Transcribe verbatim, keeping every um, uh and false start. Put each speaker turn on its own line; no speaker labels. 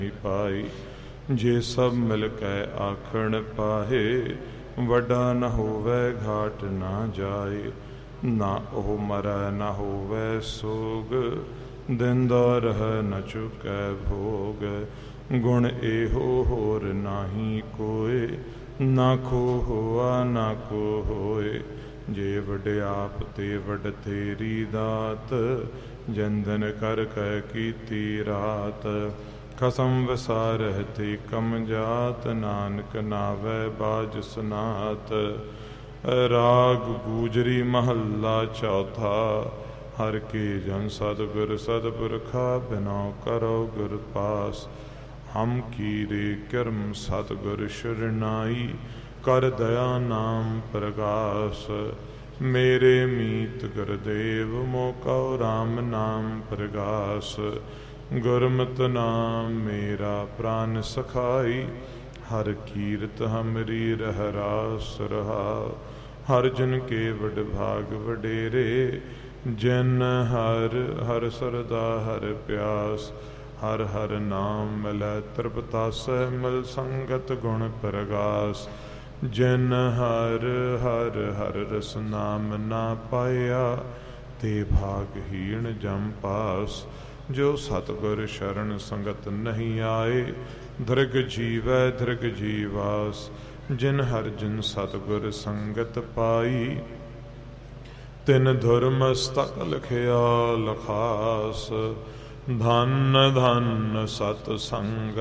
पाई। जे सब मिल कै आखण पाहे, वड्डा न होवै घाट ना जाए। ना ओह मरै न होवै सोग, दिंदा रह न चुकै भोग। गुण एहो होर नाही कोय, ना को होआ ना को होए। जे वड्याप ते वड तेरी दात, जंदन कर कै कीती रात। खसम विसारह ते कम जात, नानक नावै बाज सनात। राग गूजरी महल्ला चौथा, हर के जन सतगुर सतपुरखा। बिना करो गुर पास, हम कीरे कर्म सतगुर शरनाई। कर दया नाम प्रगास, मेरे मीत गुरदेव मोको राम नाम प्रगास। गुरमत नाम मेरा प्राण सखाई, हर कीरत हमरी रह रास रहा। हर जन के वड भाग वडेरे, जिन हर हर सरदा हर प्यास। हर हर नाम मिलै तृपतासै, मिल संगत गुण प्रगास। जिन हर हर हर रस नाम ना पाया, ते भागहीन जम पास। जो सतगुर शरण संगत नहीं आए, दृग जीवै दृग जीवास। जिन हर जिन सतगुर संगत पाई, तिन धुर मस्तक लिखिया लखास। धन धन सत संगत